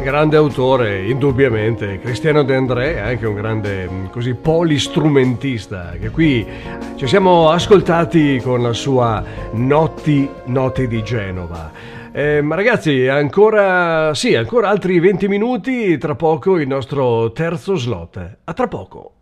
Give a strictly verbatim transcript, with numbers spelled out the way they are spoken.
Grande autore, indubbiamente. Cristiano De André, anche un grande così polistrumentista, che qui ci siamo ascoltati con la sua Notti, Notti di Genova. Eh, ma ragazzi, ancora, sì, ancora altri venti minuti, tra poco il nostro terzo slot. A tra poco.